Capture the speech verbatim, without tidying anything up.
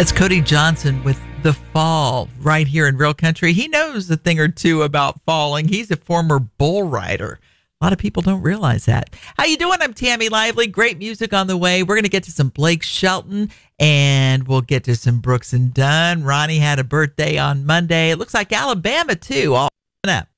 That's Cody Johnson with The Fall right here in Real Country. He knows a thing or two about falling. He's a former bull rider. A lot of people don't realize that. How you doing? I'm Tammy Lively. Great music on the way. We're going to get to some Blake Shelton, and we'll get to some Brooks and Dunn. Ronnie had a birthday on Monday. It looks like Alabama, too, all up.